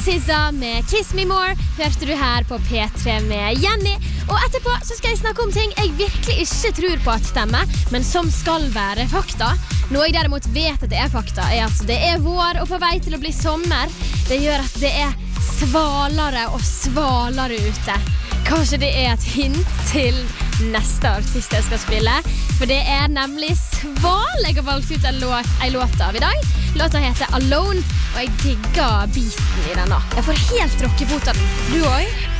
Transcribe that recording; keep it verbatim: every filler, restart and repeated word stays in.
S Z A med Kiss Me More hørte du her på P tre med Jenny. Og etterpå så skal jeg snakke om ting jeg virkelig ikke tror på at stemmer, men som skal være fakta. Noe jeg derimot vet at det er fakta, er at det er vår og på vei til å bli sommer. Det gjør at det er svalere og svalere ute. Kanskje det er et hint til neste artist jeg skal spille, for det er nemlig Sval jeg har valgt ut en låt, en låt av i dag. Låta heter Alone, og jeg digger beaten i den da. Jeg får helt rockefot av den. Du også?